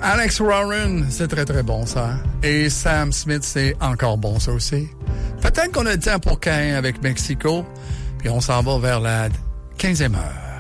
Alex Warren, c'est très très bon ça. Et Sam Smith, c'est encore bon ça aussi. Peut-être qu'on a le temps pour Caïn avec Mexico. Puis on s'en va vers la 15e heure.